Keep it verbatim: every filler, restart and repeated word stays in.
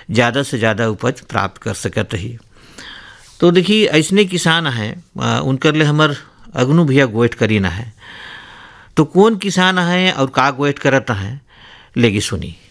ज़्यादा से ज़्यादा उपज प्राप्त कर सकत रही। तो देखिए ऐसने किसान हैं उनकर ले हमर अगनू भैया गोएठ करी ना है। तो कौन किसान है और का गोएठ करत है लेगी सुनी।